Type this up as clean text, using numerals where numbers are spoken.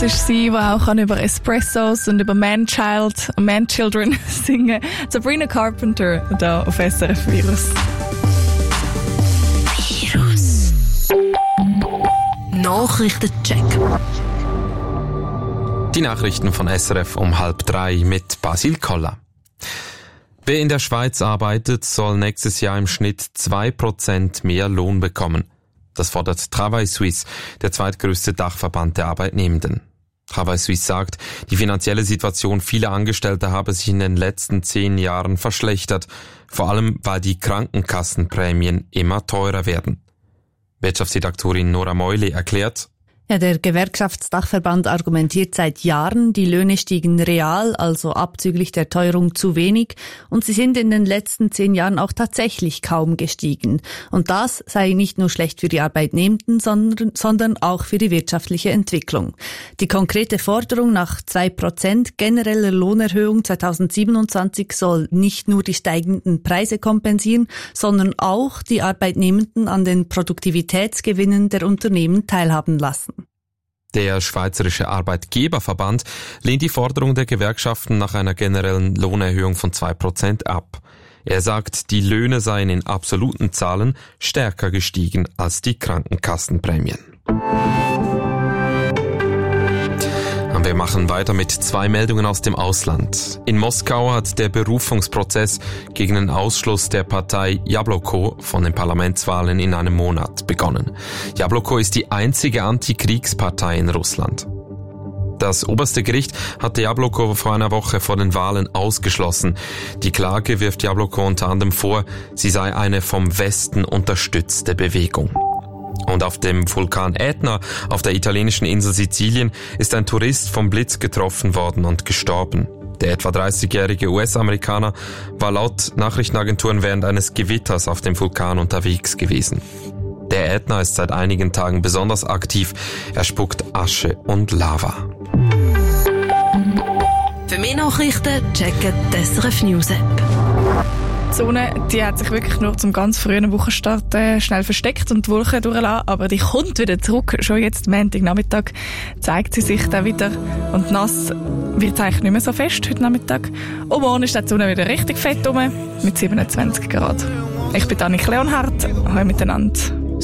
sympathisch sein, der auch über Espressos und über Man-Children singen. Sabrina Carpenter, da auf SRF Virus. Nachrichtencheck. Die Nachrichten von SRF um 2:30 mit Basil Koller. Wer in der Schweiz arbeitet, soll nächstes Jahr im Schnitt 2% mehr Lohn bekommen. Das fordert Travail Suisse, der zweitgrößte Dachverband der Arbeitnehmenden. Travail Suisse sagt, die finanzielle Situation vieler Angestellter habe sich in den letzten 10 Jahren verschlechtert, vor allem weil die Krankenkassenprämien immer teurer werden. Wirtschaftsredaktorin Nora Meuli erklärt: Ja, der Gewerkschaftsdachverband argumentiert seit Jahren, die Löhne stiegen real, also abzüglich der Teuerung, zu wenig, und sie sind in den letzten 10 Jahren auch tatsächlich kaum gestiegen. Und das sei nicht nur schlecht für die Arbeitnehmenden, sondern auch für die wirtschaftliche Entwicklung. Die konkrete Forderung nach 2% genereller Lohnerhöhung 2027 soll nicht nur die steigenden Preise kompensieren, sondern auch die Arbeitnehmenden an den Produktivitätsgewinnen der Unternehmen teilhaben lassen. Der Schweizerische Arbeitgeberverband lehnt die Forderung der Gewerkschaften nach einer generellen Lohnerhöhung von 2% ab. Er sagt, die Löhne seien in absoluten Zahlen stärker gestiegen als die Krankenkassenprämien. Wir machen weiter mit 2 Meldungen aus dem Ausland. In Moskau hat der Berufungsprozess gegen den Ausschluss der Partei Jabloko von den Parlamentswahlen in einem Monat begonnen. Jabloko ist die einzige Antikriegspartei in Russland. Das oberste Gericht hatte Jabloko vor einer Woche vor den Wahlen ausgeschlossen. Die Klage wirft Jabloko unter anderem vor, sie sei eine vom Westen unterstützte Bewegung. Und auf dem Vulkan Ätna auf der italienischen Insel Sizilien ist ein Tourist vom Blitz getroffen worden und gestorben. Der etwa 30-jährige US-Amerikaner war laut Nachrichtenagenturen während eines Gewitters auf dem Vulkan unterwegs gewesen. Der Ätna ist seit einigen Tagen besonders aktiv. Er spuckt Asche und Lava. Für mehr Nachrichten checken die SRF News App. Die Sonne, die hat sich wirklich nur zum ganz frühen Wochenstart schnell versteckt und die Wolken durchgelassen, aber die kommt wieder zurück. Schon jetzt Montagnachmittag zeigt sie sich dann wieder und nass wird es eigentlich nicht mehr so fest heute Nachmittag. Und morgen ist die Sonne wieder richtig fett rum mit 27 Grad. Ich bin Annik Leonhardt. Hallo miteinander.